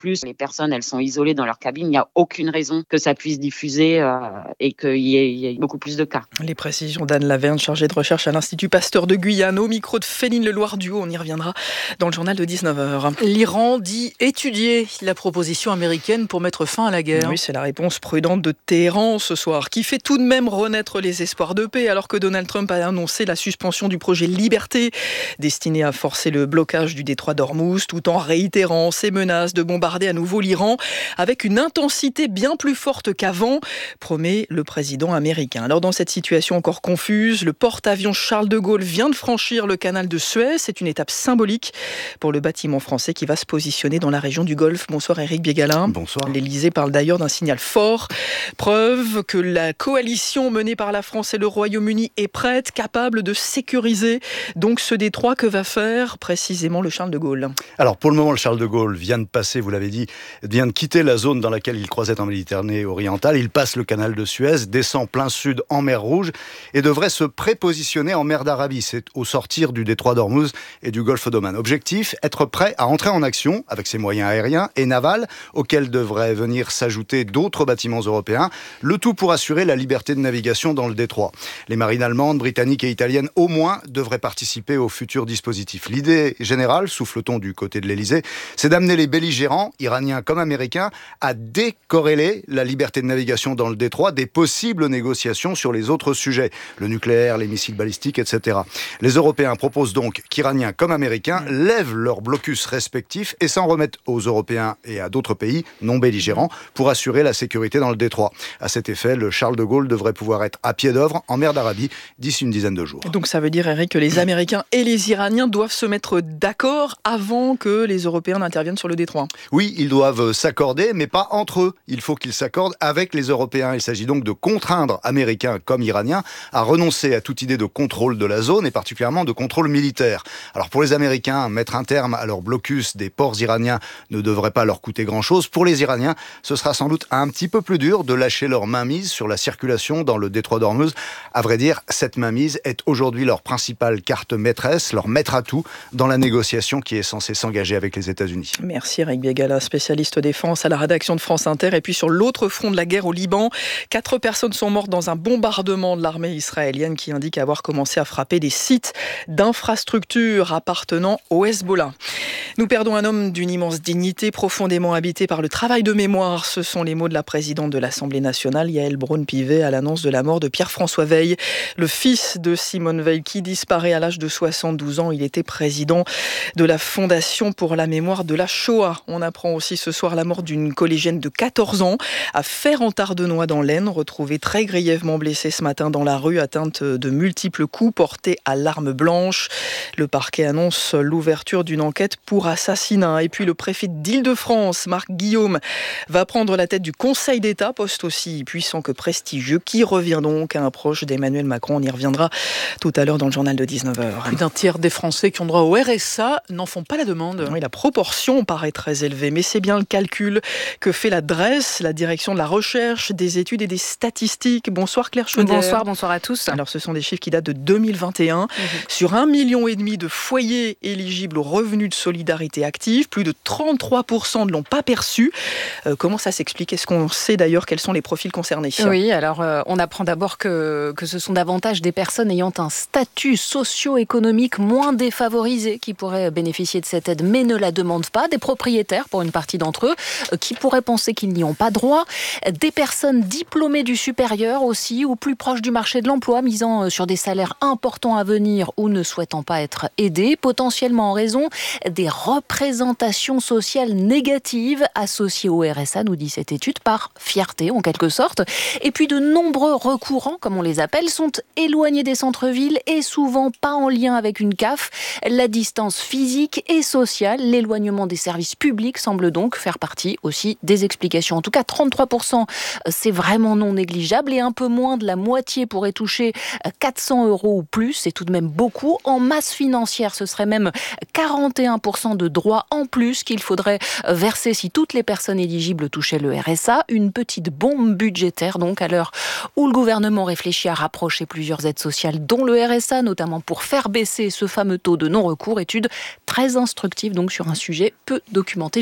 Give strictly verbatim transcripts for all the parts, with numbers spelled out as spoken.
plus, les personnes, elles sont isolées dans leur cabine. Il n'y a aucune raison que ça puisse diffuser euh, et qu'il y ait, il y ait beaucoup plus de cas. Les précisions d'Anne Laverne, chargée de recherche à l'Institut Pasteur de Guyane, au micro de Féline Leloir-Duhaut. On y reviendra dans le journal de dix-neuf heures. L'Iran dit étudier la proposition américaine pour mettre fin à la guerre. Oui, c'est la réponse prudente de Téhéran ce soir, qui fait tout de même renaître les espoirs de paix, alors que Donald Trump a annoncé la suspension du projet Liberté, destiné à forcer le blocage du détroit d'Ormuz, tout en réitérant ses menaces de bombarder à nouveau l'Iran, avec une intensité bien plus forte qu'avant, promet le président américain. Alors dans cette situation encore confuse, le porte-avions Charles de Gaulle vient de franchir le canal de Suez. C'est une étape symbolique pour le bâtiment français qui va se positionner dans la région du Golfe. Bonsoir Éric Biegalin. Bonsoir. L'Élysée parle d'ailleurs d'un signal fort, preuve que la coalition menée par la France et le Royaume-Uni est prête, capable de sécuriser donc ce détroit. Que va faire précisément le Charles de Gaulle ? Alors pour le moment, le Charles de Gaulle vient de passer, vous l'avez dit, vient de quitter la zone dans laquelle il croisait en Méditerranée orientale. Il passe le canal de Suez, descend plein sud en mer Rouge et devrait se prépositionner en mer d'Arabie. C'est au sortir du détroit d'Ormuz et du golfe d'Oman. Objectif, être prêt à entrer en action avec ses moyens aériens et navals, auxquels devraient venir s'ajouter d'autres bâtiments européens, le tout pour assurer la liberté de navigation dans le détroit. Les marines allemandes, britanniques et italiennes au moins devraient participer au futur dispositif. L'idée générale, souffle-t-on du côté de l'Élysée, c'est d'amener les belligérants, iraniens comme américains, à décorréler la liberté de navigation dans le détroit des possibles négociations sur les autres sujets, le nucléaire, les missiles balistiques, et cetera. Les Européens proposent donc qu'Iraniens comme Américains lèvent leurs blocus respectifs et s'en remettent aux Européens et à d'autres pays non belligérants pour assurer la sécurité dans le détroit. À cet effet, le Charles de Gaulle devrait pouvoir être à pied d'œuvre en mer d'Arabie d'ici une dizaine de jours. Donc ça veut dire, Eric, que les Américains et les Iraniens doivent se mettre d'accord avant que les Européens n'interviennent sur le détroit. Oui, ils doivent s'accorder, mais pas entre eux. Il faut qu'ils s'accordent avec les Européens. Il s'agit donc de contraindre Américains comme Iraniens à renoncer à toute idée de contrôle de la zone et particulièrement de contrôle militaire. Alors pour les Américains, mettre un terme à leur blocus des ports iraniens ne devrait pas leur coûter grand-chose. Pour les Iraniens, ce sera sans doute un petit peu plus dur de lâcher leur mainmise sur la circulation dans le détroit d'Ormuz. À vrai dire, cette mainmise est aujourd'hui leur principale carte maîtresse, leur maître à tout dans la négociation qui est censée s'engager avec les États-Unis. Merci Eric Biegala, spécialiste défense à la rédaction de France Inter. Et puis sur l'autre front de la guerre au Liban, quatre personnes sont mortes dans un bombardement de l'armée israélienne qui indique avoir commencé à frapper des sites d'infrastructures appartenant au Hezbollah. Nous perdons un homme d'une immense dignité, profondément habité par le travail de mémoire. Ce sont les mots de la présidente de l'Assemblée nationale, Yaël Braun-Pivet, à l'annonce de la mort de Pierre-François Veil, le fils de Simone Veil, qui disparaît à l'âge de soixante-douze ans. Il était président de la Fondation pour la mémoire de la Shoah. On apprend aussi ce soir la mort d'une collégienne de quatorze ans à Fère-en-Tardenois dans l'Aisne, retrouvée très grièvement blessée ce matin dans la rue, atteinte de multiples coups portés à l'arme blanche. Le parquet annonce l'ouverture d'une enquête pour assassinat. Et puis le préfet d'Île-de-France, Marc Guillaume, va prendre la tête du Conseil d'État, poste aussi puissant que prestigieux, qui revient donc à un proche d'Emmanuel Macron. On y reviendra tout à l'heure dans le journal de dix-neuf heures. Plus d'un tiers des Français qui ont droit au R S A n'en font pas la demande. Oui, la proportion paraît très élevée, mais c'est bien le calcul que fait la D R E S, la Direction de la Recherche, des Études et des Statistiques. Bonsoir Claire Chaudière. Bonsoir, bonsoir à tous. Alors ce sont des chiffres qui datent de deux mille vingt et un. Mmh. Sur un million et demi de foyers éligibles au revenu de solidarité active, plus de trente-trois pour cent ne l'ont pas perçu. Euh, comment ça s'explique ? Est-ce qu'on sait d'ailleurs quels sont les profils concernés ? Oui, alors euh, on apprend d'abord que, que ce sont davantage des personnes ayant un statut socio-économique moins défavorisé qui pourraient bénéficier de cette aide mais ne la demandent pas. Des propriétaires pour une partie d'entre eux euh, qui pourraient penser qu'ils n'y ont pas droit. Des personnes diplômées du supérieur aussi ou plus proches du marché de l'emploi, misant sur des salaires importants à venir ou ne souhaitant pas être aidés, potentiellement en raison des représentations sociales négatives associées au R S A, nous dit cette étude, par fierté en quelque sorte. Et puis de nombreux recourants, comme on les appelle, sont éloignés des centres-villes et souvent pas en lien avec une C A F. La distance physique et sociale, l'éloignement des services publics semble donc faire partie aussi des explications. En tout cas, trente-trois pour cent, c'est vraiment non négligeable et un peu moins de la moitié pourrait toucher quatre cents euros ou plus. C'est tout de même beaucoup. En masse financière, ce serait même quarante et un pour cent de droits en plus qu'il faudrait verser si toutes les personnes éligibles touchaient le R S A. Une petite bombe budgétaire donc à l'heure où le gouvernement réfléchit à rapprocher plusieurs aides sociales dont le R S A, notamment pour faire baisser ce fameux taux de non-recours. Étude très instructive donc sur un sujet peu documenté jusqu'à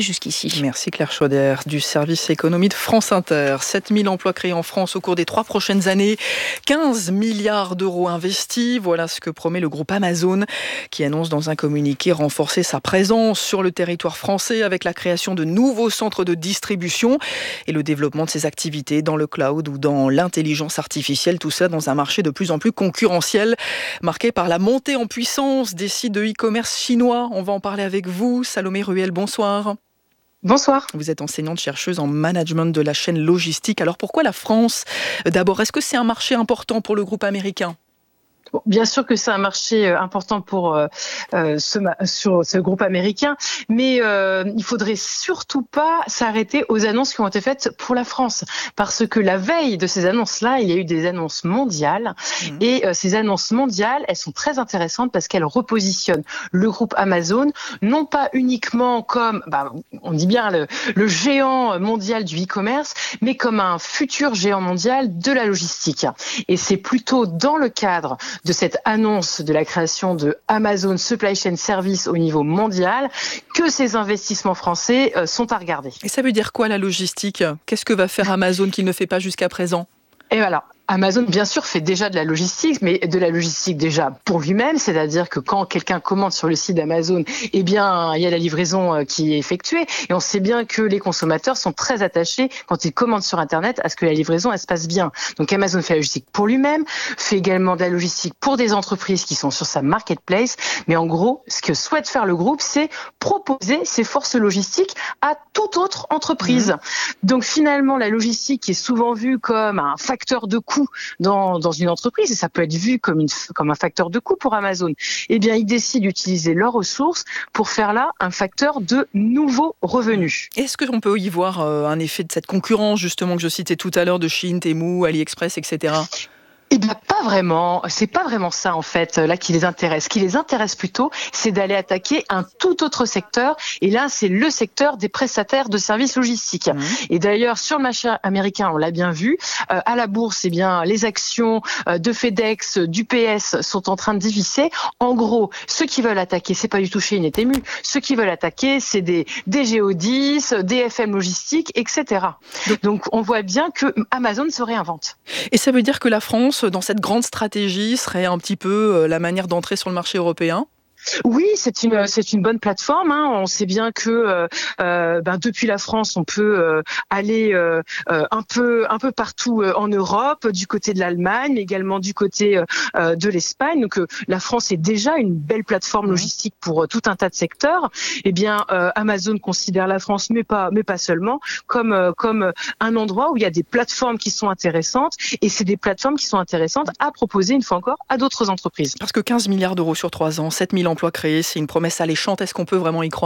jusqu'ici. Merci Claire Chauder du service économie de France Inter. sept mille emplois créés en France au cours des trois prochaines années, quinze milliards d'euros investis. Voilà ce que promet le groupe Amazon qui annonce dans un communiqué renforcer sa présence sur le territoire français avec la création de nouveaux centres de distribution et le développement de ses activités dans le cloud ou dans l'intelligence artificielle. Tout ça dans un marché de plus en plus concurrentiel, marqué par la montée en puissance des sites de e-commerce chinois. On va en parler avec vous. Salomé Ruel, bonsoir. Bonsoir. Vous êtes enseignante-chercheuse en management de la chaîne logistique. Alors pourquoi la France ? D'abord, est-ce que c'est un marché important pour le groupe américain ? Bon, bien sûr que c'est un marché important pour euh, ce, sur ce groupe américain, mais euh, il faudrait surtout pas s'arrêter aux annonces qui ont été faites pour la France, parce que la veille de ces annonces-là, il y a eu des annonces mondiales, mmh. et euh, ces annonces mondiales, elles sont très intéressantes parce qu'elles repositionnent le groupe Amazon, non pas uniquement comme, bah, on dit bien le, le géant mondial du e-commerce, mais comme un futur géant mondial de la logistique. Et c'est plutôt dans le cadre de cette annonce de la création de Amazon Supply Chain Service au niveau mondial que ces investissements français sont à regarder. Et ça veut dire quoi la logistique ? Qu'est-ce que va faire Amazon qu'il ne fait pas jusqu'à présent ? Et voilà. Amazon, bien sûr, fait déjà de la logistique, mais de la logistique déjà pour lui-même, c'est-à-dire que quand quelqu'un commande sur le site d'Amazon, eh bien, il y a la livraison qui est effectuée. Et on sait bien que les consommateurs sont très attachés, quand ils commandent sur Internet, à ce que la livraison, elle se passe bien. Donc Amazon fait la logistique pour lui-même, fait également de la logistique pour des entreprises qui sont sur sa marketplace. Mais en gros, ce que souhaite faire le groupe, c'est proposer ses forces logistiques à toute autre entreprise. Mmh. Donc finalement, la logistique qui est souvent vue comme un facteur de coût Dans, dans une entreprise, et ça peut être vu comme, une, comme un facteur de coût pour Amazon, eh bien, ils décident d'utiliser leurs ressources pour faire là un facteur de nouveaux revenus. Est-ce qu'on peut y voir euh, un effet de cette concurrence, justement, que je citais tout à l'heure, de Chine, Temu, AliExpress, et cetera ? Eh bien, pas vraiment. C'est pas vraiment ça, en fait, là, qui les intéresse. Ce qui les intéresse plutôt, c'est d'aller attaquer un tout autre secteur. Et là, c'est le secteur des prestataires de services logistiques. Mmh. Et d'ailleurs, sur le marché américain, on l'a bien vu, euh, à la bourse, eh bien, les actions euh, de FedEx, d'U P S sont en train de dévisser. En gros, ceux qui veulent attaquer, c'est pas du tout Chine et Temu. Ceux qui veulent attaquer, c'est des, des Geodis, des F M Logistique, et cetera. Donc, Donc, on voit bien que Amazon se réinvente. Et ça veut dire que la France, dans cette grande stratégie, serait un petit peu la manière d'entrer sur le marché européen ? Oui, c'est une c'est une bonne plateforme. Hein. On sait bien que euh, euh, ben, depuis la France, on peut euh, aller euh, un peu un peu partout en Europe, du côté de l'Allemagne, mais également du côté euh, de l'Espagne. Donc euh, la France est déjà une belle plateforme logistique pour euh, tout un tas de secteurs. Eh bien, euh, Amazon considère la France, mais pas mais pas seulement, comme euh, comme un endroit où il y a des plateformes qui sont intéressantes, et c'est des plateformes qui sont intéressantes à proposer une fois encore à d'autres entreprises. Parce que quinze milliards d'euros sur trois ans, sept mille emplois créés, c'est une promesse alléchante. Est-ce qu'on peut vraiment y croire ?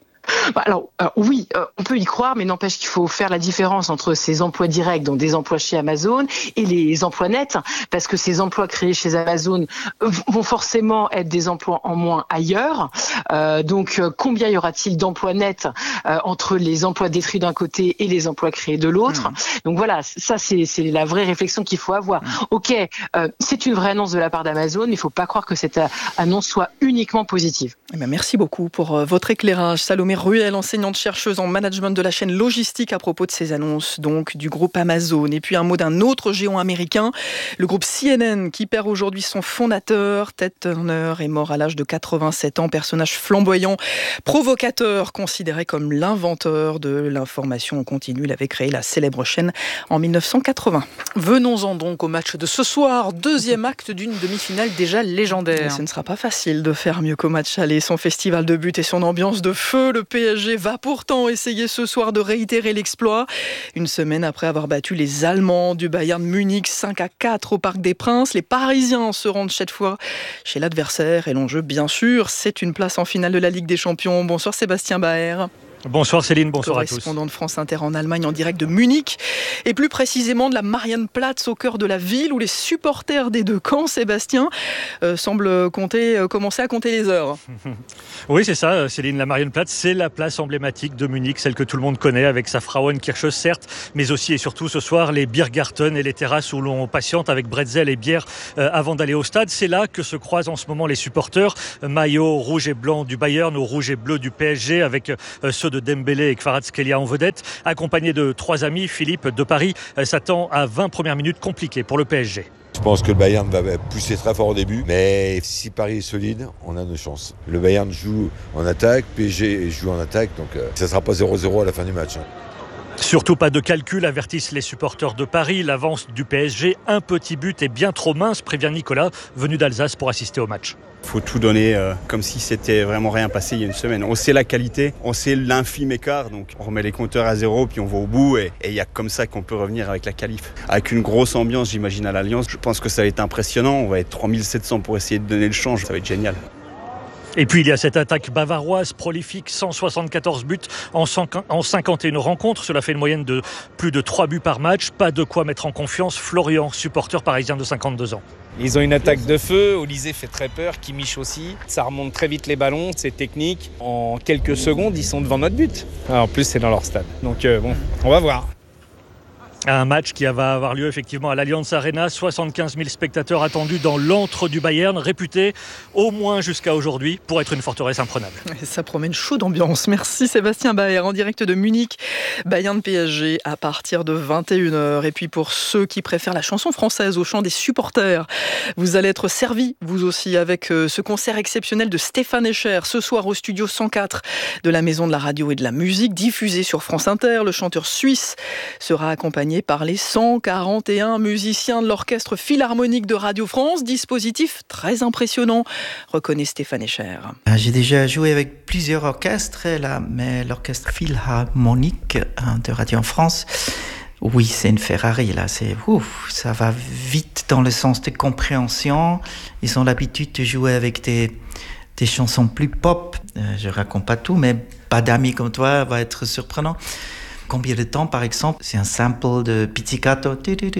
Alors, alors oui, euh, on peut y croire, mais n'empêche qu'il faut faire la différence entre ces emplois directs, donc des emplois chez Amazon, et les emplois nets, parce que ces emplois créés chez Amazon vont forcément être des emplois en moins ailleurs. Euh, donc, euh, combien y aura-t-il d'emplois nets euh, entre les emplois détruits d'un côté et les emplois créés de l'autre ? Mmh. Donc voilà, ça c'est, c'est la vraie réflexion qu'il faut avoir. Mmh. Ok, euh, c'est une vraie annonce de la part d'Amazon, mais il ne faut pas croire que cette annonce soit uniquement positive. Eh bien, merci beaucoup pour euh, votre éclairage, Salomé Ruel, enseignante-chercheuse en management de la chaîne logistique, à propos de ces annonces donc du groupe Amazon. Et puis un mot d'un autre géant américain, le groupe C N N, qui perd aujourd'hui son fondateur. Ted Turner est mort à l'âge de quatre-vingt-sept ans, personnage flamboyant, provocateur, considéré comme l'inventeur de l'information en continu. Il avait créé la célèbre chaîne en mille neuf cent quatre-vingts. Venons-en donc au match de ce soir, deuxième acte d'une demi-finale déjà légendaire. Et ce ne sera pas facile de faire mieux qu'au match aller. Son festival de buts et son ambiance de feu, le P S G va pourtant essayer ce soir de réitérer l'exploit. Une semaine après avoir battu les Allemands du Bayern Munich cinq à quatre au Parc des Princes, les Parisiens se rendent cette fois chez l'adversaire. Et l'enjeu, bien sûr, c'est une place en finale de la Ligue des Champions. Bonsoir Sébastien Baer. Bonsoir Céline, bonsoir à tous. Correspondant de France Inter en Allemagne, en direct de Munich, et plus précisément de la Marianneplatz, au cœur de la ville, où les supporters des deux camps, Sébastien, euh, semblent compter, euh, commencer à compter les heures. Oui, c'est ça, Céline. La Marianneplatz, c'est la place emblématique de Munich, celle que tout le monde connaît, avec sa Frauenkirche, certes, mais aussi et surtout ce soir, les Biergarten et les terrasses où l'on patiente avec bretzel et bière euh, avant d'aller au stade. C'est là que se croisent en ce moment les supporters, maillot rouge et blanc du Bayern, au rouge et bleu du P S G, avec euh, ceux de Dembélé et Kvaratskhelia en vedette, accompagné de trois amis. Philippe de Paris s'attend à vingt premières minutes compliquées pour le P S G. Je pense que le Bayern va pousser très fort au début, mais si Paris est solide, on a nos chances. Le Bayern joue en attaque, P S G joue en attaque, donc euh, ça ne sera pas zéro zéro à la fin du match. Hein. Surtout pas de calcul, avertissent les supporters de Paris. L'avance du P S G, un petit but est bien trop mince, prévient Nicolas, venu d'Alsace pour assister au match. Il faut tout donner euh, comme si c'était vraiment rien passé il y a une semaine. On sait la qualité, on sait l'infime écart, donc on remet les compteurs à zéro, puis on va au bout, et il y a comme ça qu'on peut revenir avec la qualif. Avec une grosse ambiance, j'imagine, à l'Alliance, je pense que ça va être impressionnant. On va être trois mille sept cents pour essayer de donner le change, ça va être génial. Et puis il y a cette attaque bavaroise prolifique, cent soixante-quatorze buts en cinquante et une rencontres. Cela fait une moyenne de plus de trois buts par match. Pas de quoi mettre en confiance Florian, supporter parisien de cinquante-deux ans. Ils ont une attaque de feu, Olysée fait très peur, Kimmich aussi. Ça remonte très vite les ballons, c'est technique. En quelques secondes, ils sont devant notre but. Alors, en plus, c'est dans leur stade. Donc euh, bon, on va voir. Un match qui va avoir lieu effectivement à l'Allianz Arena, soixante-quinze mille spectateurs attendus dans l'antre du Bayern, réputé au moins jusqu'à aujourd'hui pour être une forteresse imprenable. Et ça promet une chaude ambiance. Merci Sébastien Baer en direct de Munich. Bayern P S G à partir de vingt et une heures. Et puis pour ceux qui préfèrent la chanson française au chant des supporters, vous allez être servis vous aussi avec ce concert exceptionnel de Stéphane Escher ce soir au studio cent quatre de la Maison de la Radio et de la Musique, diffusé sur France Inter. Le chanteur suisse sera accompagné par les cent quarante et un musiciens de l'Orchestre Philharmonique de Radio France. Dispositif très impressionnant, reconnaît Stéphane Escher. J'ai déjà joué avec plusieurs orchestres, là, mais l'Orchestre Philharmonique de Radio France, oui, c'est une Ferrari, là. C'est, ouf, ça va vite dans le sens de compréhension. Ils ont l'habitude de jouer avec des, des chansons plus pop. Euh, je raconte pas tout, mais Pas d'amis comme toi va être surprenant. Combien de temps, par exemple, c'est un sample de Pizzicato.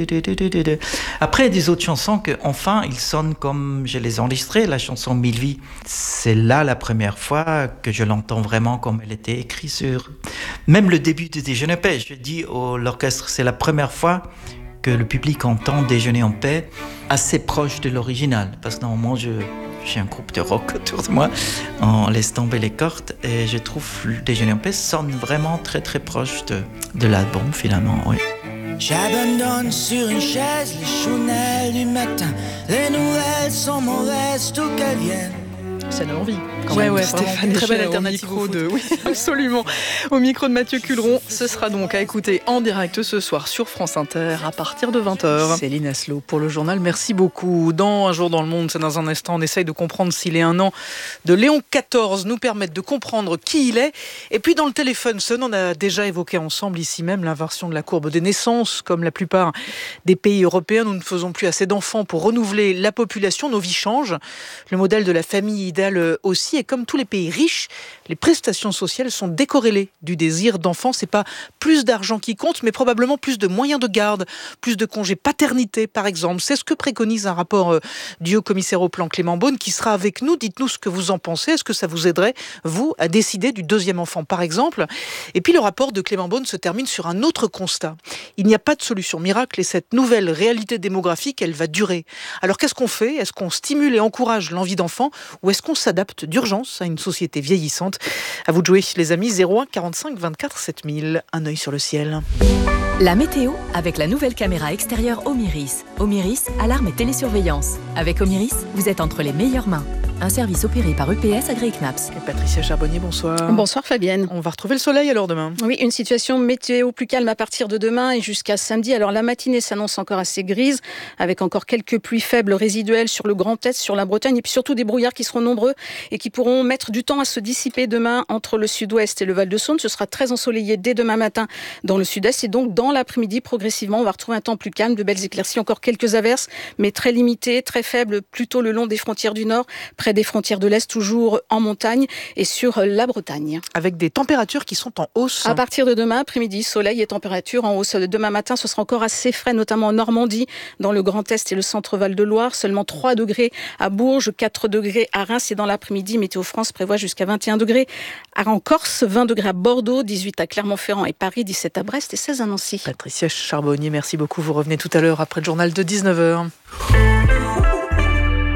Après, des autres chansons que, enfin, ils sonnent comme je les ai enregistrées. La chanson Mille vies, c'est là la première fois que je l'entends vraiment comme elle était écrite sur... Même le début de Déjeuner en paix, je dis à l'orchestre, c'est la première fois que le public entend Déjeuner en paix assez proche de l'original. Parce que normalement, je... j'ai un groupe de rock autour de moi, on laisse tomber les cordes et je trouve le Déjeuner en paix sonne vraiment très très proche de, de l'album finalement, oui. J'abandonne sur une chaise les chounelles du matin, les nouvelles sont mauvaises tout qu'elles viennent. Ça donne envie. Quand ouais, même, ouais, Stéphane, très belle alternative au micro de, oui, absolument. Au micro de Mathieu Culeron, ce sera donc à écouter en direct ce soir sur France Inter à partir de vingt heures. Céline Asselot pour le journal, merci beaucoup. Dans Un jour dans le monde, c'est dans un instant, on essaye de comprendre si les un an de Léon quatorze nous permettent de comprendre qui il est. Et puis dans le téléphone sonne, on a déjà évoqué ensemble ici même l'inversion de la courbe des naissances. Comme la plupart des pays européens, nous ne faisons plus assez d'enfants pour renouveler la population. Nos vies changent. Le modèle de la famille idéale aussi. Et comme tous les pays riches, les prestations sociales sont décorrélées du désir d'enfant. C'est pas plus d'argent qui compte, mais probablement plus de moyens de garde, plus de congés paternité, par exemple. C'est ce que préconise un rapport euh, du haut-commissaire au plan Clément Beaune, qui sera avec nous. Dites-nous ce que vous en pensez. Est-ce que ça vous aiderait, vous, à décider du deuxième enfant, par exemple? Et puis le rapport de Clément Beaune se termine sur un autre constat. Il n'y a pas de solution miracle et cette nouvelle réalité démographique, elle va durer. Alors qu'est-ce qu'on fait? Est-ce qu'on stimule et encourage l'envie d'enfant ou est-ce qu'on s'adapte d'urgence à une société vieillissante? À vous de jouer, les amis. Zéro un quarante-cinq vingt-quatre sept mille. Un œil sur le ciel. La météo avec la nouvelle caméra extérieure Omiris. Omiris, alarme et télésurveillance. Avec Omiris, vous êtes entre les meilleures mains. Un service opéré par U P S agréé C N A P S. Et Patricia Charbonnier, bonsoir. Bonsoir Fabienne. On va retrouver le soleil alors demain. Oui, une situation météo plus calme à partir de demain et jusqu'à samedi. Alors la matinée s'annonce encore assez grise, avec encore quelques pluies faibles résiduelles sur le Grand Est, sur la Bretagne, et puis surtout des brouillards qui seront nombreux et qui pourront mettre du temps à se dissiper demain entre le sud-ouest et le Val-de-Saône. Ce sera très ensoleillé dès demain matin dans le sud-est et donc dans l'après-midi, progressivement, on va retrouver un temps plus calme, de belles éclaircies, encore quelques averses, mais très limitées, très faibles, plutôt le long des frontières du nord, près des frontières de l'est, toujours en montagne et sur la Bretagne. Avec des températures qui sont en hausse. À partir de demain, après-midi, soleil et température en hausse. Demain matin, ce sera encore assez frais, notamment en Normandie, dans le Grand Est et le centre Val-de-Loire. Seulement trois degrés à Bourges, quatre degrés à Reims et dans l'après-midi, Météo France prévoit jusqu'à vingt et un degrés en Corse, vingt degrés à Bordeaux, dix-huit à Clermont-Ferrand et Paris, dix-sept à Brest et seize à Nancy. Patricia Charbonnier, merci beaucoup. Vous revenez tout à l'heure après le journal de dix-neuf heures. France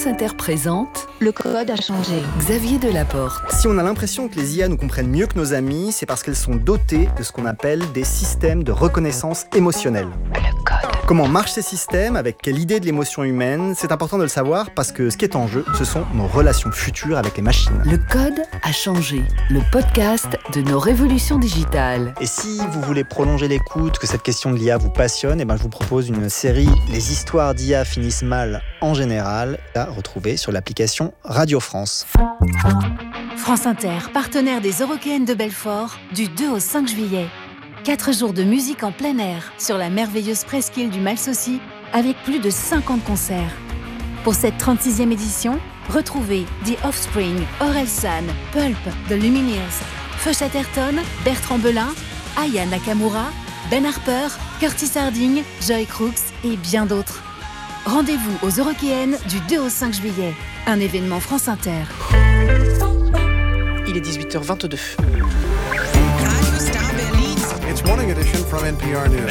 France Inter présente Le code a changé. Xavier Delaporte. Si on a l'impression que les I A nous comprennent mieux que nos amis, c'est parce qu'elles sont dotées de ce qu'on appelle des systèmes de reconnaissance émotionnelle. Le code. Comment marchent ces systèmes, avec quelle idée de l'émotion humaine, c'est important de le savoir parce que ce qui est en jeu, ce sont nos relations futures avec les machines. Le code a changé. Le podcast de nos révolutions digitales. Et si vous voulez prolonger l'écoute, que cette question de l'I A vous passionne, eh ben je vous propose une série Les histoires d'I A finissent mal en général, à retrouver sur l'application Radio France. France Inter, partenaire des Eurockéennes de Belfort, du deux au cinq juillet. Quatre jours de musique en plein air sur la merveilleuse presqu'île du Malsaucy, avec plus de cinquante concerts. Pour cette trente-sixième édition, retrouvez The Offspring, Orelsan, Pulp, The Lumineers, Feu Chatterton, Bertrand Belin, Aya Nakamura, Ben Harper, Curtis Harding, Joy Crooks et bien d'autres. Rendez-vous aux Eurockéennes du deux au cinq juillet. Un événement France Inter. Il est dix-huit heures vingt-deux. It's Morning Edition from N P R News.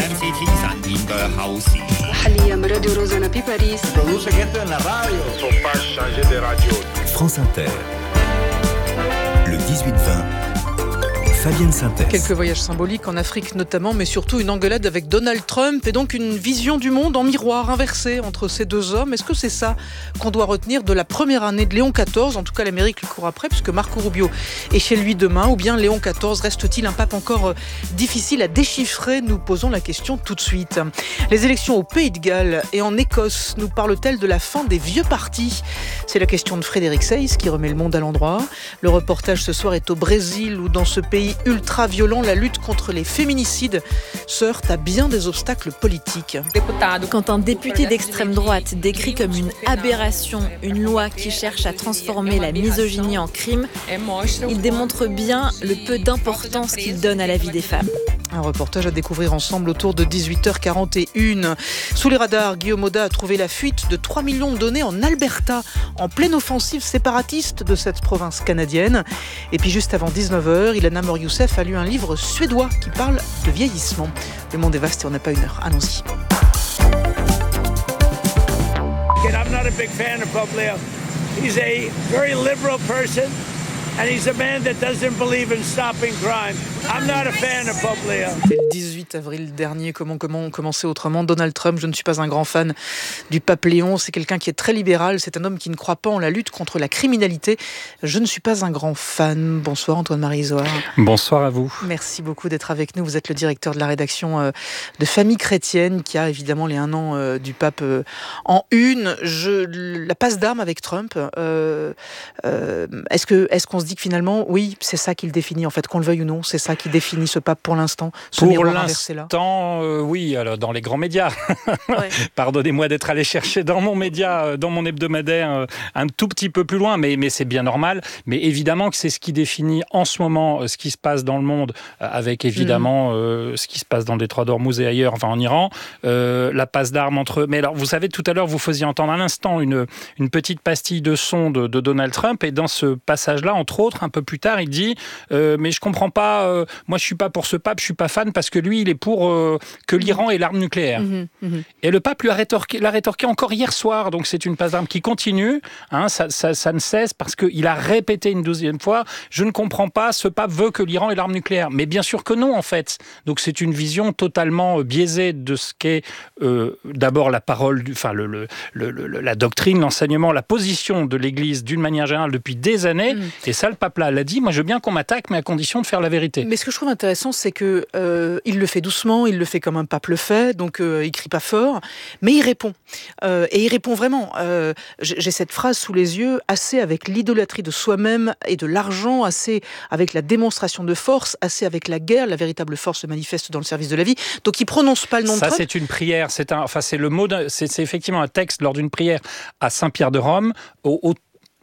France Inter. Le dix-huit vingt. Fabienne Synthèse. Quelques voyages symboliques en Afrique notamment, mais surtout une engueulade avec Donald Trump et donc une vision du monde en miroir inversé entre ces deux hommes. Est-ce que c'est ça qu'on doit retenir de la première année de Léon quatorze ? En tout cas, l'Amérique le court après, puisque Marco Rubio est chez lui demain. Ou bien Léon quatorze reste-t-il un pape encore difficile à déchiffrer ? Nous posons la question tout de suite. Les élections au Pays de Galles et en Écosse nous parlent-elles de la fin des vieux partis ? C'est la question de Frédéric Seyss qui remet le monde à l'endroit. Le reportage ce soir est au Brésil, où dans ce pays ultra-violent, la lutte contre les féminicides se heurte à bien des obstacles politiques. Quand un député d'extrême droite décrit comme une aberration une loi qui cherche à transformer la misogynie en crime, il démontre bien le peu d'importance qu'il donne à la vie des femmes. Un reportage à découvrir ensemble autour de dix-huit heures quarante et une. Sous les radars, Guillaume Oda a trouvé la fuite de trois millions de données en Alberta, en pleine offensive séparatiste de cette province canadienne. Et puis juste avant dix-neuf heures, Ilana Mor-Youssef a lu un livre suédois qui parle de vieillissement. Le monde est vaste et on n'a pas une heure. Allons-y. I'm not a big fan of Pope Leo. He's a very liberal person. And he's a man that doesn't believe in stopping crime. I'm not a fan of Pope Leo. C'était le dix-huit avril dernier. Comment, comment commencer autrement ? Donald Trump, je ne suis pas un grand fan du pape Léon. C'est quelqu'un qui est très libéral. C'est un homme qui ne croit pas en la lutte contre la criminalité. Je ne suis pas un grand fan. Bonsoir Antoine-Marie Isoard. Bonsoir à vous. Merci beaucoup d'être avec nous. Vous êtes le directeur de la rédaction de Famille Chrétienne, qui a évidemment les un an du pape en une. Je, la passe d'armes avec Trump, euh, euh, est-ce, que, est-ce qu'on se dit que finalement, oui, c'est ça qui le définit, en fait, qu'on le veuille ou non, c'est ça qui définit ce pape pour l'instant, ce pour miroir inversé là. Pour l'instant, euh, oui, alors dans les grands médias. Ouais. Pardonnez-moi d'être allé chercher dans mon média, dans mon hebdomadaire, un tout petit peu plus loin, mais, mais c'est bien normal. Mais évidemment que c'est ce qui définit en ce moment ce qui se passe dans le monde, avec évidemment mmh. euh, ce qui se passe dans le détroit d'Ormuz et ailleurs, enfin en Iran, euh, la passe d'armes entre... Mais alors, vous savez, tout à l'heure, vous faisiez entendre un instant une, une petite pastille de son de, de Donald Trump, et dans ce passage-là, entre autres, un peu plus tard, il dit euh, mais je comprends pas, euh, moi je suis pas pour ce pape, je suis pas fan parce que lui il est pour euh, que l'Iran ait l'arme nucléaire. Mmh, mmh. Et le pape lui a rétorqué, l'a rétorqué encore hier soir, donc c'est une passe d'armes qui continue, hein, ça, ça, ça ne cesse parce qu'il a répété une douzième fois, je ne comprends pas, ce pape veut que l'Iran ait l'arme nucléaire. Mais bien sûr que non en fait. Donc c'est une vision totalement biaisée de ce qu'est euh, d'abord la parole, du, enfin le, le, le, le, la doctrine, l'enseignement, la position de l'Église d'une manière générale depuis des années. Mmh. Et ça, le pape là l'a dit, moi je veux bien qu'on m'attaque, mais à condition de faire la vérité. Mais ce que je trouve intéressant, c'est que euh, il le fait doucement, il le fait comme un pape le fait, donc euh, il crie pas fort, mais il répond. Euh, et il répond vraiment. Euh, j'ai cette phrase sous les yeux, assez avec l'idolâtrie de soi-même et de l'argent, assez avec la démonstration de force, assez avec la guerre, la véritable force se manifeste dans le service de la vie. Donc il prononce pas le nom ça, de Trump. Ça c'est une prière, c'est un, enfin c'est le mot, de, c'est, c'est effectivement un texte lors d'une prière à Saint-Pierre de Rome, au, au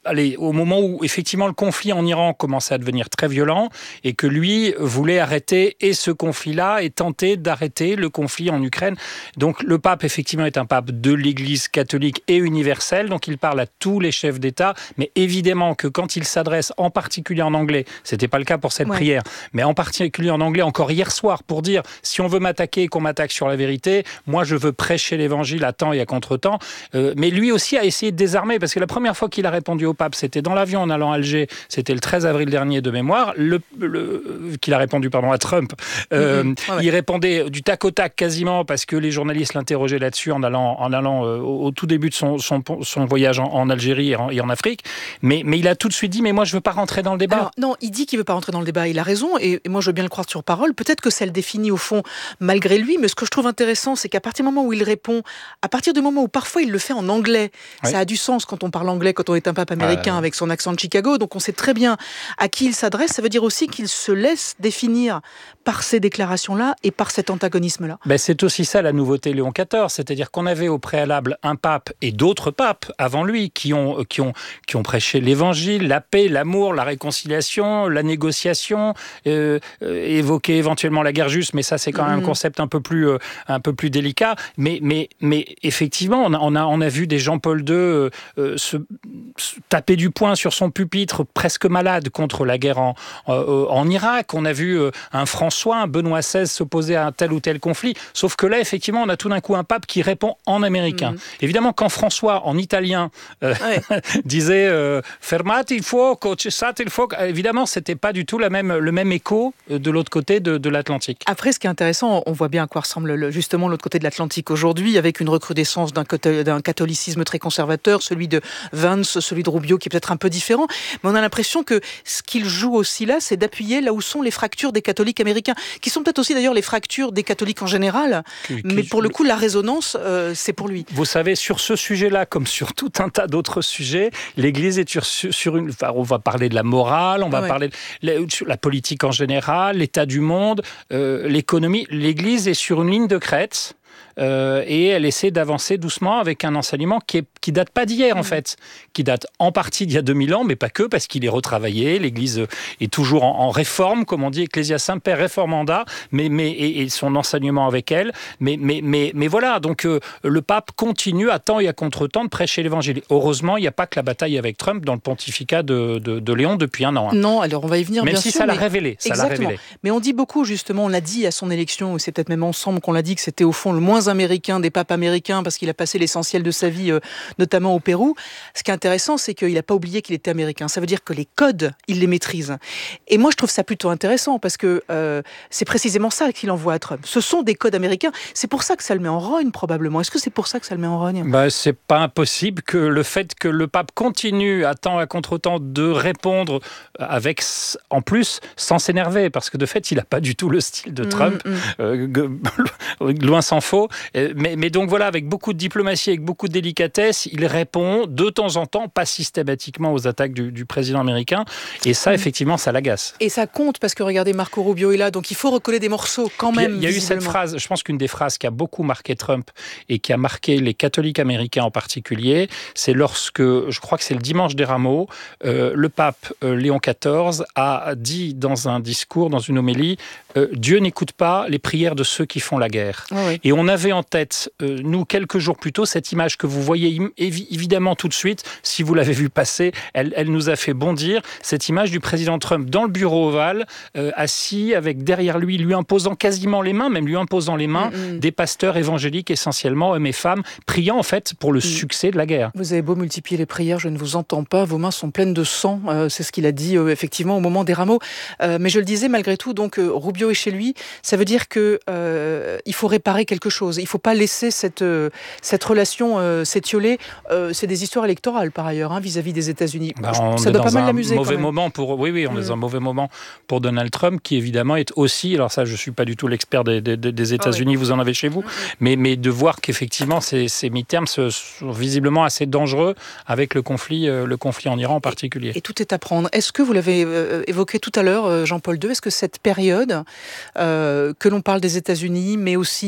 allez, au moment où effectivement le conflit en Iran commençait à devenir très violent et que lui voulait arrêter et ce conflit-là et tenter d'arrêter le conflit en Ukraine. Donc le pape effectivement est un pape de l'Église catholique et universelle, donc il parle à tous les chefs d'État, mais évidemment que quand il s'adresse en particulier en anglais, c'était pas le cas pour cette ouais. prière, mais en particulier en anglais encore hier soir pour dire si on veut m'attaquer et qu'on m'attaque sur la vérité, moi je veux prêcher l'évangile à temps et à contre-temps. Euh, mais lui aussi a essayé de désarmer parce que la première fois qu'il a répondu au pape, c'était dans l'avion en allant à Alger, c'était le treize avril dernier de mémoire, le, le, qu'il a répondu pardon, à Trump. Euh, mm-hmm. ouais, ouais. Il répondait du tac au tac quasiment parce que les journalistes l'interrogeaient là-dessus en allant, en allant euh, au, au tout début de son, son, son voyage en, en Algérie et en, et en Afrique. Mais, mais il a tout de suite dit, mais moi je veux pas rentrer dans le débat. Alors, non, il dit qu'il veut pas rentrer dans le débat, il a raison, et, et moi je veux bien le croire sur parole. Peut-être que ça le définit au fond malgré lui, mais ce que je trouve intéressant, c'est qu'à partir du moment où il répond, à partir du moment où parfois il le fait en anglais, oui. ça a du sens quand on parle anglais, quand on est un pape américain euh... avec son accent de Chicago, donc on sait très bien à qui il s'adresse. Ça veut dire aussi qu'il se laisse définir par ces déclarations-là et par cet antagonisme-là. Ben c'est aussi ça la nouveauté Léon quatorze, c'est-à-dire qu'on avait au préalable un pape et d'autres papes avant lui qui ont, qui ont, qui ont prêché l'évangile, la paix, l'amour, la réconciliation, la négociation, euh, euh, évoqué éventuellement la guerre juste, mais ça c'est quand même mmh. un concept un peu plus, euh, un peu plus délicat. Mais, mais, mais effectivement, on a, on a, on a vu des Jean-Paul deux euh, euh, se, se taper du poing sur son pupitre presque malade contre la guerre en, euh, en Irak. On a vu euh, un François, un Benoît seize s'opposer à un tel ou tel conflit. Sauf que là, effectivement, on a tout d'un coup un pape qui répond en américain. Mmh. Évidemment, quand François, en italien, euh, ouais. disait euh, « fermate il fuoco, cessate il fuoco », évidemment, c'était pas du tout la même, le même écho de l'autre côté de, de l'Atlantique. Après, ce qui est intéressant, on voit bien à quoi ressemble le, justement l'autre côté de l'Atlantique aujourd'hui, avec une recrudescence d'un, d'un catholicisme très conservateur, celui de Vance, celui de Rubio, qui est peut-être un peu différent, mais on a l'impression que ce qu'il joue aussi là, c'est d'appuyer là où sont les fractures des catholiques américains, qui sont peut-être aussi d'ailleurs les fractures des catholiques en général, qui, qui, mais pour le coup, la résonance, euh, c'est pour lui. Vous savez, sur ce sujet-là, comme sur tout un tas d'autres sujets, l'Église est sur, sur une... Enfin, on va parler de la morale, on va ouais. parler de la, la politique en général, l'état du monde, euh, l'économie. L'Église est sur une ligne de crête. Euh, et elle essaie d'avancer doucement avec un enseignement qui, est, qui date pas d'hier mmh. en fait, qui date en partie d'il y a deux mille ans, mais pas que, parce qu'il est retravaillé. L'Église est toujours en, en réforme, comme on dit, Ecclesia Semper Reformanda, mais, mais, et, et son enseignement avec elle. Mais, mais, mais, mais voilà, donc euh, le pape continue à temps et à contre-temps de prêcher l'Évangile. Heureusement, il n'y a pas que la bataille avec Trump dans le pontificat de, de, de Léon depuis un an. Hein. Non, alors on va y venir même bien si sûr. ça mais... l'a révélé, ça Exactement. l'a révélé. Mais on dit beaucoup justement, on l'a dit à son élection, c'est peut-être même ensemble qu'on l'a dit que c'était au fond le moins américain des papes américains parce qu'il a passé l'essentiel de sa vie, euh, notamment au Pérou. Ce qui est intéressant, c'est qu'il n'a pas oublié qu'il était américain. Ça veut dire que les codes, il les maîtrise. Et moi, je trouve ça plutôt intéressant parce que euh, c'est précisément ça qu'il envoie à Trump. Ce sont des codes américains. C'est pour ça que ça le met en rogne, probablement. Est-ce que c'est pour ça que ça le met en rogne ? Bah, c'est pas impossible que le fait que le pape continue à temps à contre-temps de répondre avec, en plus, sans s'énerver, parce que de fait, il n'a pas du tout le style de Trump, mmh, mmh. Euh, loin s'en faut. Mais, mais donc voilà, avec beaucoup de diplomatie, avec beaucoup de délicatesse, il répond de temps en temps, pas systématiquement aux attaques du, du président américain. Et ça, effectivement, ça l'agace. Et ça compte, parce que regardez, Marco Rubio est là, donc il faut recoller des morceaux quand même. Il y a, y a eu cette phrase, je pense qu'une des phrases qui a beaucoup marqué Trump et qui a marqué les catholiques américains en particulier, c'est lorsque, je crois que c'est le dimanche des Rameaux, euh, le pape euh, Léon quatorze a dit dans un discours, dans une homélie, euh, Dieu n'écoute pas les prières de ceux qui font la guerre. Oh oui. Et on avait en tête, euh, nous, quelques jours plus tôt, cette image que vous voyez évi- évidemment tout de suite, si vous l'avez vue passer, elle, elle nous a fait bondir, cette image du président Trump dans le bureau ovale, euh, assis avec derrière lui, lui imposant quasiment les mains, même lui imposant les mains, mmh. des pasteurs évangéliques essentiellement, hommes et femmes, priant en fait pour le mmh. succès de la guerre. Vous avez beau multiplier les prières, je ne vous entends pas, vos mains sont pleines de sang, euh, c'est ce qu'il a dit euh, effectivement au moment des Rameaux. Euh, mais je le disais malgré tout, donc euh, Rubio est chez lui, ça veut dire que euh, il faut réparer quelque chose, il ne faut pas laisser cette, euh, cette relation euh, s'étioler. Euh, c'est des histoires électorales par ailleurs, hein, vis-à-vis des États-Unis. Bah, ça doit pas mal l'amuser. Mauvais quand même. moment pour, oui, oui, on mmh. est dans un mauvais moment pour Donald Trump, qui évidemment est aussi, alors ça je ne suis pas du tout l'expert des, des, des États-Unis, oh oui. vous en avez chez vous, mmh. mais, mais de voir qu'effectivement ces, ces mi-termes sont visiblement assez dangereux avec le conflit, euh, le conflit en Iran en particulier. Et, et tout est à prendre. Est-ce que vous l'avez euh, évoqué tout à l'heure, Jean-Paul deux, est-ce que cette période, euh, que l'on parle des États-Unis, mais aussi euh, parce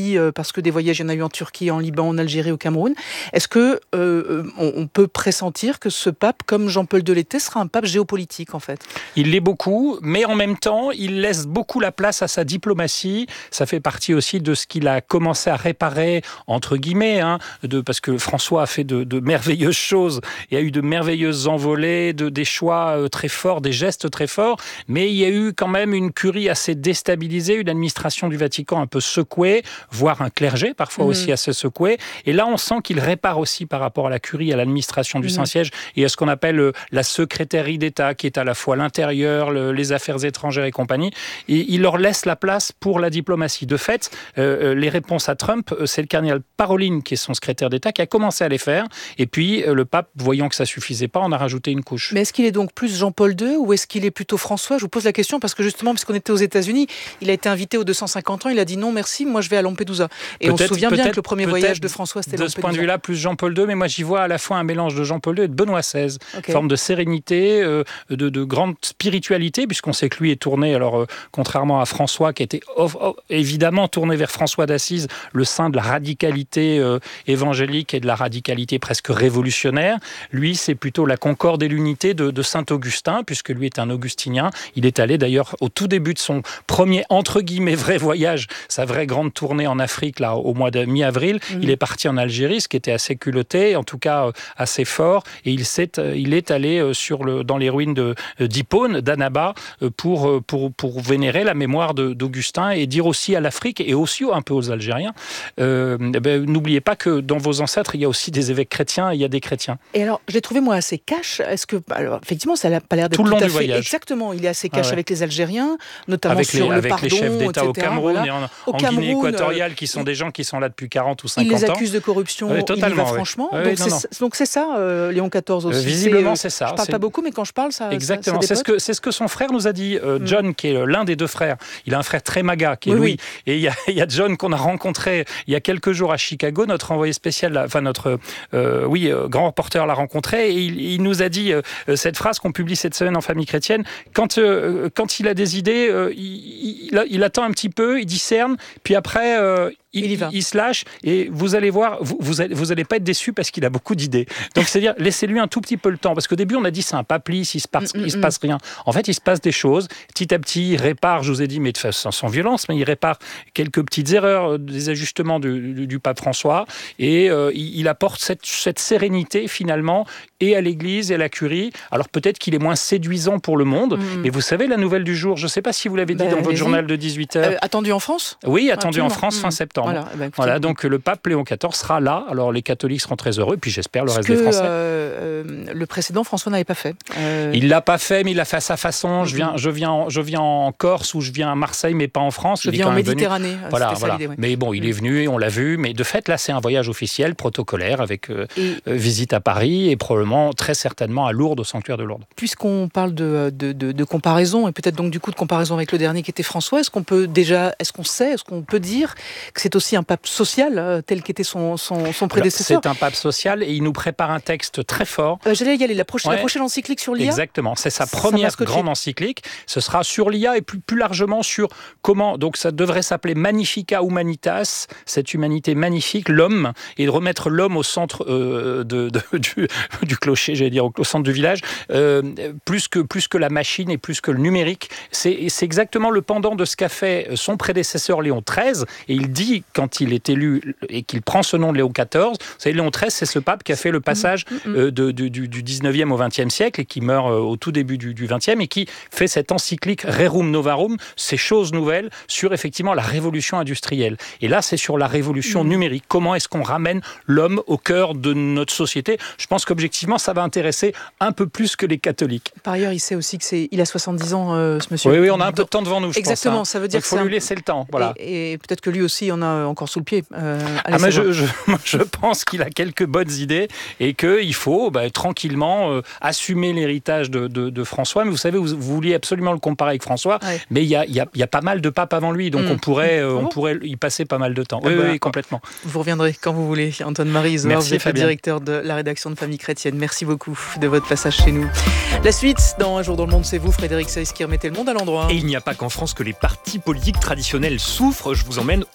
parce que des voyages, il y en a eu en Turquie, en Liban, en Algérie, au Cameroun. Est-ce que euh, on, on peut pressentir que ce pape, comme Jean-Paul deux l'était, sera un pape géopolitique en fait? Il l'est beaucoup, mais en même temps, il laisse beaucoup la place à sa diplomatie. Ça fait partie aussi de ce qu'il a commencé à réparer, entre guillemets, hein, de, parce que François a fait de, de merveilleuses choses et a eu de merveilleuses envolées, de, des choix très forts, des gestes très forts, mais il y a eu quand même une curie assez déstabilisée, une administration du Vatican un peu secouée, voire un clergé parfois mmh. aussi assez secoué. Et là, on sent qu'il répare aussi par rapport à la curie, à l'administration du mmh. Saint-Siège et à ce qu'on appelle la secrétairie d'État, qui est à la fois l'intérieur, le, les affaires étrangères et compagnie. Et il leur laisse la place pour la diplomatie. De fait, euh, les réponses à Trump, c'est le cardinal Parolin, qui est son secrétaire d'État, qui a commencé à les faire. Et puis, le pape, voyant que ça suffisait pas, en a rajouté une couche. Mais est-ce qu'il est donc plus Jean-Paul deux ou est-ce qu'il est plutôt François? Je vous pose la question parce que justement, puisqu'on était aux États-Unis, il a été invité aux deux cent cinquante ans, il a dit non merci, moi je vais à Lampedusa. Et peut-être, on se souvient bien que le premier voyage de François, c'était Lampedusa. De ce point de vue-là, plus Jean-Paul deux, mais moi j'y vois à la fois un mélange de Jean-Paul deux et de Benoît seize. Okay. Forme de sérénité, euh, de, de grande spiritualité, puisqu'on sait que lui est tourné, alors euh, contrairement à François, qui était oh, oh, évidemment tourné vers François d'Assise, le saint de la radicalité euh, évangélique et de la radicalité presque révolutionnaire. Lui, c'est plutôt la concorde et l'unité de, de Saint-Augustin, puisque lui est un augustinien. Il est allé d'ailleurs au tout début de son premier, entre guillemets, vrai voyage, sa vraie grande tournée en Afrique, là, au mois de mi-avril. Mmh. Il est parti en Algérie, ce qui était assez culotté, en tout cas euh, assez fort, et il, s'est, euh, il est allé euh, sur le, dans les ruines de, euh, d'Hippone, d'Annaba, euh, pour, euh, pour, pour vénérer la mémoire de, d'Augustin et dire aussi à l'Afrique et aussi un peu aux Algériens, euh, ben, n'oubliez pas que dans vos ancêtres, il y a aussi des évêques chrétiens et il y a des chrétiens. Et alors, je l'ai trouvé moi assez cash. Est-ce que, alors, effectivement, ça n'a pas l'air d'être tout le long tout à du fait voyage. Exactement. Il est assez cash ah ouais. avec les Algériens, notamment avec sur les, le avec pardon, les chefs d'État et cetera, au Cameroun voilà. et en, au en Cameroun, Guinée équatoriale, euh, qui sont des gens qui sont là depuis quarante ou cinquante ans. ans. Il les accuse de corruption. Oui, totalement, il y va oui. franchement. Oui, donc, non, c'est, non. donc c'est ça, euh, Léon quatorze aussi. Euh, visiblement, c'est, c'est ça. Je parle c'est... pas beaucoup, mais quand je parle, ça. Exactement. Ça, ça c'est ce que c'est ce que son frère nous a dit. Euh, John, mm. qui est l'un des deux frères. Il a un frère très maga, qui est oui, Louis. Oui. Et il y a il y a John qu'on a rencontré il y a quelques jours à Chicago. Notre envoyé spécial, enfin notre euh, oui euh, grand reporter l'a rencontré et il, il nous a dit euh, cette phrase qu'on publie cette semaine en Famille chrétienne. Quand euh, quand il a des idées, euh, il, il, il attend un petit peu, il discerne, puis après. Euh, Il, il, il se lâche et vous allez voir, vous, vous, allez, vous allez pas être déçus parce qu'il a beaucoup d'idées. Donc c'est-à-dire, laissez-lui un tout petit peu le temps. Parce qu'au début, on a dit c'est un pape lisse, il se passe, mm-hmm. il se passe rien. En fait, il se passe des choses. Petit à petit, il répare, je vous ai dit, mais de façon sans violence, mais il répare quelques petites erreurs, des ajustements du, du, du pape François. Et euh, il, il apporte cette, cette sérénité, finalement, et à l'Église et à la curie. Alors peut-être qu'il est moins séduisant pour le monde, mm-hmm. mais vous savez, la nouvelle du jour, je ne sais pas si vous l'avez dit ben, dans votre journal de dix-huit heures. Euh, attendu en France ? Oui, attendu Absolument. en France, fin septembre. Voilà, eh ben, écoutez, voilà, donc le pape Léon quatorze sera là. Alors les catholiques seront très heureux, puis j'espère le reste que, des Français. Euh, euh, le précédent François n'avait pas fait. Euh... Il l'a pas fait, mais il l'a fait à sa façon. Mm-hmm. Je viens, je viens, je viens en Corse ou je viens à Marseille, mais pas en France. Je il viens en Méditerranée. Voilà, voilà. Ouais. Mais bon, il est venu et on l'a vu. Mais de fait, là, c'est un voyage officiel, protocolaire, avec euh, et... euh, visite à Paris et probablement, très certainement, à Lourdes, au sanctuaire de Lourdes. Puisqu'on parle de, de, de, de comparaison et peut-être donc du coup de comparaison avec le dernier qui était François, est-ce qu'on peut déjà, est-ce qu'on sait, est-ce qu'on peut dire que c'est aussi un pape social tel qu'était son, son, son prédécesseur? C'est un pape social et il nous prépare un texte très fort. Euh, j'allais y aller, la prochaine, ouais. la prochaine encyclique sur l'I A. Exactement, c'est sa première grande encyclique. Ce sera sur l'I A et plus, plus largement sur comment, donc ça devrait s'appeler Magnifica Humanitas, cette humanité magnifique, l'homme, et de remettre l'homme au centre euh, de, de, du, du clocher, j'allais dire, au centre du village, euh, plus, que, plus que la machine et plus que le numérique. C'est, c'est exactement le pendant de ce qu'a fait son prédécesseur Léon treize, et il dit, quand il est élu et qu'il prend ce nom de Léon quatorze, vous savez, Léon treize, c'est ce pape qui a fait le passage euh, de, de, du, du dix-neuvième au vingtième siècle et qui meurt euh, au tout début du, du vingtième et qui fait cette encyclique Rerum Novarum, ces choses nouvelles sur effectivement la révolution industrielle. Et là, c'est sur la révolution mmh. numérique. Comment est-ce qu'on ramène l'homme au cœur de notre société? Je pense qu'objectivement, ça va intéresser un peu plus que les catholiques. Par ailleurs, il sait aussi que c'est, il a soixante-dix ans, euh, ce monsieur. Oui, oui, on a un peu de temps devant nous, je Exactement, pense, hein. ça veut dire qu'il faut lui laisser le temps. Voilà. Et, et peut-être que lui aussi en a encore sous le pied. Euh, ah, mais je, je, je pense qu'il a quelques bonnes idées et qu'il faut bah, tranquillement euh, assumer l'héritage de, de, de François. Mais vous savez, vous, vous vouliez absolument le comparer avec François, ouais. mais il y a, y, a, y a pas mal de papes avant lui, donc mmh. on, pourrait, euh, on pourrait y passer pas mal de temps. Oui, bah, oui, complètement. Vous reviendrez quand vous voulez. Antoine-Marie Isoard, vous êtes le directeur de la rédaction de Famille chrétienne. Merci beaucoup de votre passage chez nous. La suite, dans Un jour dans le monde, c'est vous, Frédéric Seyss, qui remettez le monde à l'endroit. Et il n'y a pas qu'en France que les partis politiques traditionnels souffrent. Je vous emmène au Royaume-Uni.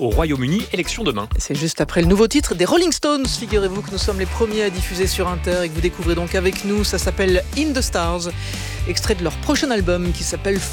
Royaume-Uni, élection demain. C'est juste après le nouveau titre des Rolling Stones. Figurez-vous que nous sommes les premiers à diffuser sur Inter et que vous découvrez donc avec nous. Ça s'appelle In the Stars, extrait de leur prochain album qui s'appelle